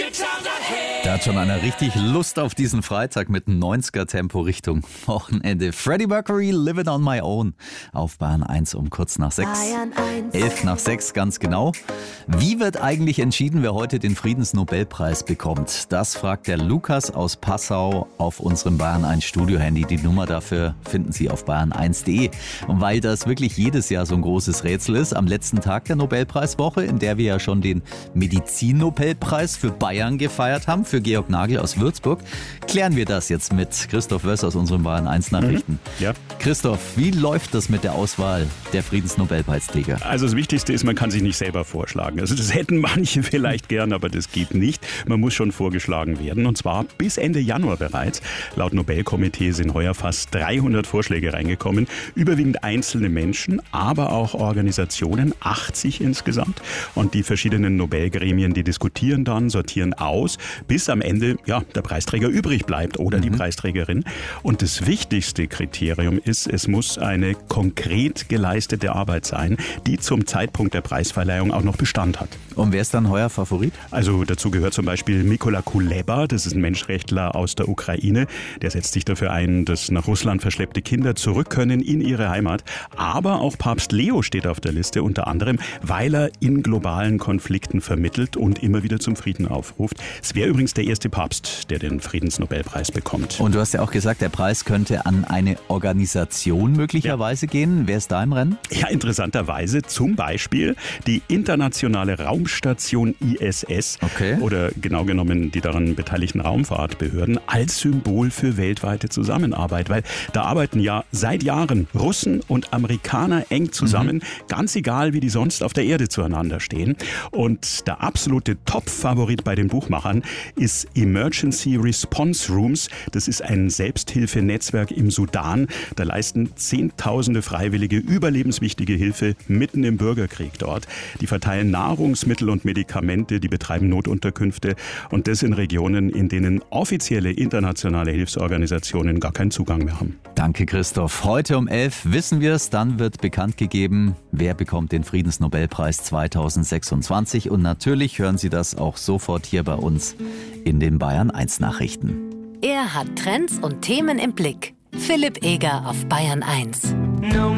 Da hat schon einer richtig Lust auf diesen Freitag mit 90er-Tempo Richtung Wochenende. Freddie Mercury, Living on My Own. Auf Bayern 1 um kurz nach 6. 11 nach 6, ganz genau. Wie wird eigentlich entschieden, wer heute den Friedensnobelpreis bekommt? Das fragt der Lukas aus Passau auf unserem Bayern 1 Studio-Handy. Die Nummer dafür finden Sie auf bayern1.de. Und weil das wirklich jedes Jahr so ein großes Rätsel ist, am letzten Tag der Nobelpreiswoche, in der wir ja schon den Medizin-Nobelpreis für Bayern gefeiert haben, für Georg Nagel aus Würzburg, klären wir das jetzt mit Christoph Wöss aus unseren Bayern 1 Nachrichten. Ja. Christoph, wie läuft das mit der Auswahl der Friedensnobelpreisträger? Also das Wichtigste ist, man kann sich nicht selber vorschlagen. Also das hätten manche vielleicht gern, aber das geht nicht. Man muss schon vorgeschlagen werden, und zwar bis Ende Januar bereits. Laut Nobelkomitee sind heuer fast 300 Vorschläge reingekommen. Überwiegend einzelne Menschen, aber auch Organisationen, 80 insgesamt. Und die verschiedenen Nobelgremien, die diskutieren dann, sortieren aus, bis am Ende der Preisträger übrig bleibt oder die Preisträgerin. Und das wichtigste Kriterium ist, es muss eine konkret geleistete Arbeit sein, die zum Zeitpunkt der Preisverleihung auch noch Bestand hat. Und wer ist dann heuer Favorit? Also dazu gehört zum Beispiel Mykola Kuleba, das ist ein Menschenrechtler aus der Ukraine. Der setzt sich dafür ein, dass nach Russland verschleppte Kinder zurück können in ihre Heimat. Aber auch Papst Leo steht auf der Liste, unter anderem, weil er in globalen Konflikten vermittelt und immer wieder zum Frieden aufruft. Es wäre übrigens der erste Papst, der den Friedensnobelpreis bekommt. Und du hast ja auch gesagt, der Preis könnte an eine Organisation möglicherweise gehen. Wer ist da im Rennen? Ja, interessanterweise zum Beispiel die internationale Raumstation ISS oder genau genommen die daran beteiligten Raumfahrtbehörden als Symbol für weltweite Zusammenarbeit. Weil da arbeiten ja seit Jahren Russen und Amerikaner eng zusammen, ganz egal, wie die sonst auf der Erde zueinander stehen. Und der absolute Top-Favorit bei den Buchmachern ist Emergency Response Rooms. Das ist ein Selbsthilfenetzwerk im Sudan. Da leisten Zehntausende Freiwillige überlebenswichtige Hilfe mitten im Bürgerkrieg dort. Die verteilen Nahrungsmittel und Medikamente, die betreiben Notunterkünfte, und das in Regionen, in denen offizielle internationale Hilfsorganisationen gar keinen Zugang mehr haben. Danke, Christoph. Heute um 11 wissen wir es. Dann wird bekannt gegeben, wer bekommt den Friedensnobelpreis 2026. Und natürlich hören Sie das auch sofort hier bei uns in den Bayern 1 Nachrichten. Er hat Trends und Themen im Blick. Philipp Eger auf Bayern 1.